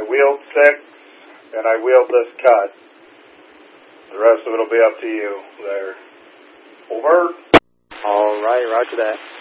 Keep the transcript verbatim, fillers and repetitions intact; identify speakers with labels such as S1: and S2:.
S1: wield six, and I wield this cut. The rest of it will be up to you there. Over.
S2: All right, roger that.